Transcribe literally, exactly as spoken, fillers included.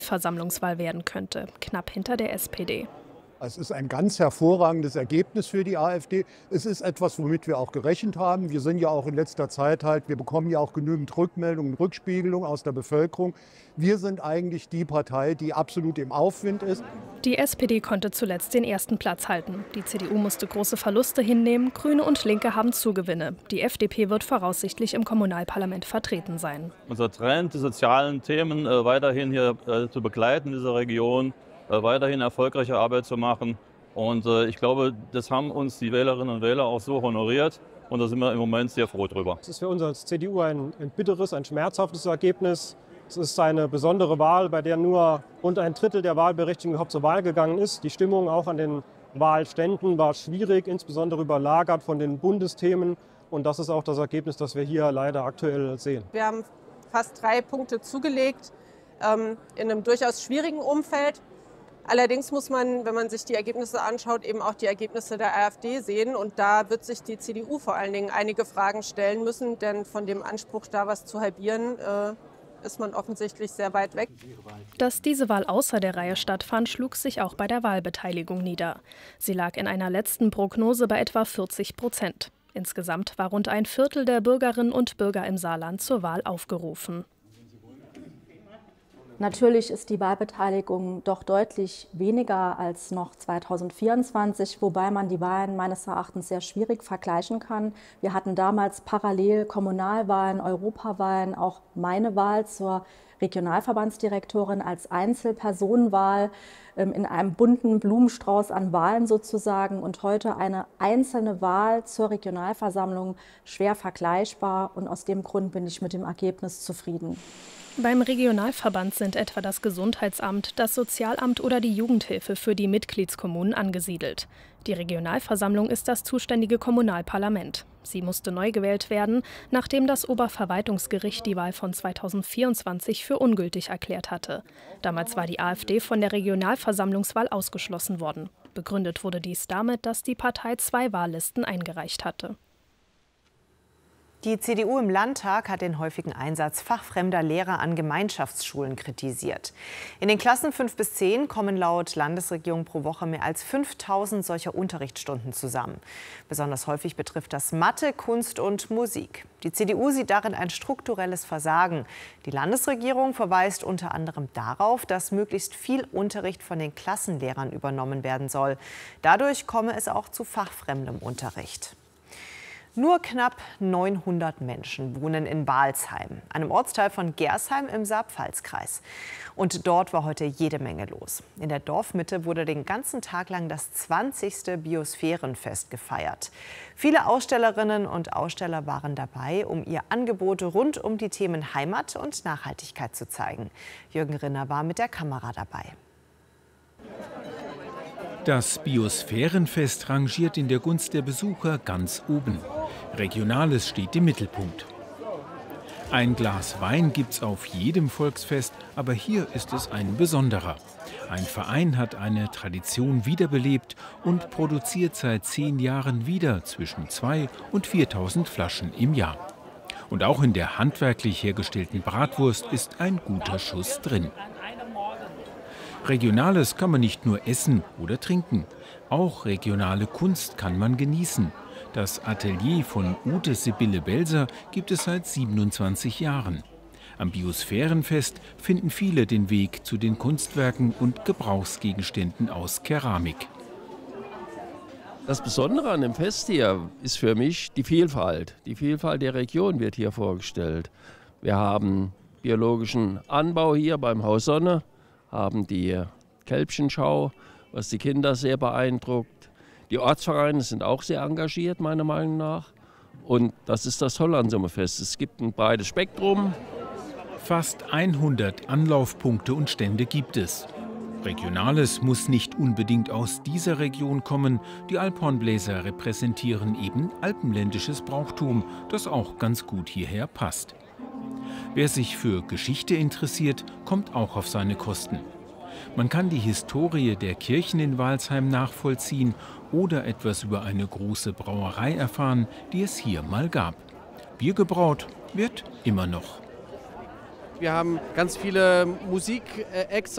Versammlungswahl werden könnte, knapp hinter der S P D. Es ist ein ganz hervorragendes Ergebnis für die AfD. Es ist etwas, womit wir auch gerechnet haben. Wir sind ja auch in letzter Zeit halt, wir bekommen ja auch genügend Rückmeldungen, Rückspiegelung aus der Bevölkerung. Wir sind eigentlich die Partei, die absolut im Aufwind ist. Die S P D konnte zuletzt den ersten Platz halten. Die C D U musste große Verluste hinnehmen. Grüne und Linke haben Zugewinne. Die F D P wird voraussichtlich im Kommunalparlament vertreten sein. Unser Trend, die sozialen Themen äh, weiterhin hier äh, zu begleiten in dieser Region, äh, weiterhin erfolgreiche Arbeit zu machen. Und äh, ich glaube, das haben uns die Wählerinnen und Wähler auch so honoriert. Und da sind wir im Moment sehr froh drüber. Es ist für uns als C D U ein, ein bitteres, ein schmerzhaftes Ergebnis. Es ist eine besondere Wahl, bei der nur rund ein Drittel der Wahlberechtigten überhaupt zur Wahl gegangen ist. Die Stimmung auch an den Wahlständen war schwierig, insbesondere überlagert von den Bundesthemen. Und das ist auch das Ergebnis, das wir hier leider aktuell sehen. Wir haben fast drei Punkte zugelegt, ähm, in einem durchaus schwierigen Umfeld. Allerdings muss man, wenn man sich die Ergebnisse anschaut, eben auch die Ergebnisse der AfD sehen. Und da wird sich die C D U vor allen Dingen einige Fragen stellen müssen. Denn von dem Anspruch, da was zu halbieren, äh, ist man offensichtlich sehr weit weg. Dass diese Wahl außer der Reihe stattfand, schlug sich auch bei der Wahlbeteiligung nieder. Sie lag in einer letzten Prognose bei etwa vierzig Prozent. Insgesamt war rund ein Viertel der Bürgerinnen und Bürger im Saarland zur Wahl aufgerufen. Natürlich ist die Wahlbeteiligung doch deutlich weniger als noch zweitausendvierundzwanzig, wobei man die Wahlen meines Erachtens sehr schwierig vergleichen kann. Wir hatten damals parallel Kommunalwahlen, Europawahlen, auch meine Wahl zur Regionalverbandsdirektorin als Einzelpersonenwahl in einem bunten Blumenstrauß an Wahlen sozusagen und heute eine einzelne Wahl zur Regionalversammlung schwer vergleichbar und aus dem Grund bin ich mit dem Ergebnis zufrieden. Beim Regionalverband sind etwa das Gesundheitsamt, das Sozialamt oder die Jugendhilfe für die Mitgliedskommunen angesiedelt. Die Regionalversammlung ist das zuständige Kommunalparlament. Sie musste neu gewählt werden, nachdem das Oberverwaltungsgericht die Wahl von zweitausendvierundzwanzig für ungültig erklärt hatte. Damals war die AfD von der Regionalversammlungswahl ausgeschlossen worden. Begründet wurde dies damit, dass die Partei zwei Wahllisten eingereicht hatte. Die C D U im Landtag hat den häufigen Einsatz fachfremder Lehrer an Gemeinschaftsschulen kritisiert. In den Klassen fünf bis zehn kommen laut Landesregierung pro Woche mehr als fünftausend solcher Unterrichtsstunden zusammen. Besonders häufig betrifft das Mathe, Kunst und Musik. Die C D U sieht darin ein strukturelles Versagen. Die Landesregierung verweist unter anderem darauf, dass möglichst viel Unterricht von den Klassenlehrern übernommen werden soll. Dadurch komme es auch zu fachfremdem Unterricht. Nur knapp neunhundert Menschen wohnen in Balsheim, einem Ortsteil von Gersheim im Saar-Pfalz-Kreis. Und dort war heute jede Menge los. In der Dorfmitte wurde den ganzen Tag lang das zwanzigste Biosphärenfest gefeiert. Viele Ausstellerinnen und Aussteller waren dabei, um ihr Angebot rund um die Themen Heimat und Nachhaltigkeit zu zeigen. Jürgen Rinner war mit der Kamera dabei. Das Biosphärenfest rangiert in der Gunst der Besucher ganz oben. Regionales steht im Mittelpunkt. Ein Glas Wein gibt's auf jedem Volksfest, aber hier ist es ein besonderer. Ein Verein hat eine Tradition wiederbelebt und produziert seit zehn Jahren wieder zwischen zweitausend und viertausend Flaschen im Jahr. Und auch in der handwerklich hergestellten Bratwurst ist ein guter Schuss drin. Regionales kann man nicht nur essen oder trinken. Auch regionale Kunst kann man genießen. Das Atelier von Ute Sibylle Belser gibt es seit siebenundzwanzig Jahren. Am Biosphärenfest finden viele den Weg zu den Kunstwerken und Gebrauchsgegenständen aus Keramik. Das Besondere an dem Fest hier ist für mich die Vielfalt. Die Vielfalt der Region wird hier vorgestellt. Wir haben biologischen Anbau hier beim Haus Sonne, haben die Kälbchenschau, was die Kinder sehr beeindruckt. Die Ortsvereine sind auch sehr engagiert, meiner Meinung nach. Und das ist das Tolle an so einem Fest. Es gibt ein breites Spektrum. Fast hundert Anlaufpunkte und Stände gibt es. Regionales muss nicht unbedingt aus dieser Region kommen. Die Alphornbläser repräsentieren eben alpenländisches Brauchtum, das auch ganz gut hierher passt. Wer sich für Geschichte interessiert, kommt auch auf seine Kosten. Man kann die Historie der Kirchen in Walsheim nachvollziehen oder etwas über eine große Brauerei erfahren, die es hier mal gab. Bier gebraut wird immer noch. Wir haben ganz viele Musikacts